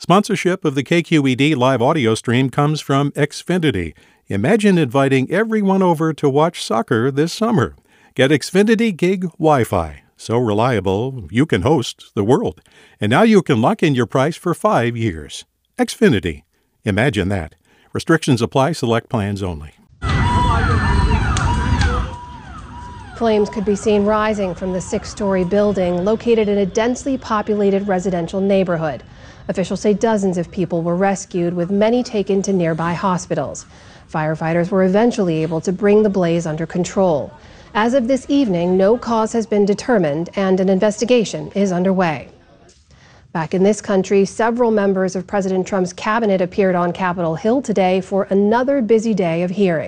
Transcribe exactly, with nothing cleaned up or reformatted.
Sponsorship of the K Q E D live audio stream comes from Xfinity. Imagine inviting everyone over to watch soccer this summer. Get Xfinity Gig Wi-Fi. So reliable, you can host the world. And now you can lock in your price for five years. Xfinity. Imagine that. Restrictions apply. Select plans only. Flames could be seen rising from the six-story building located in a densely populated residential neighborhood. Officials say dozens of people were rescued, with many taken to nearby hospitals. Firefighters were eventually able to bring the blaze under control. As of this evening, no cause has been determined and an investigation is underway. Back in this country, several members of President Trump's cabinet appeared on Capitol Hill today for another busy day of hearings.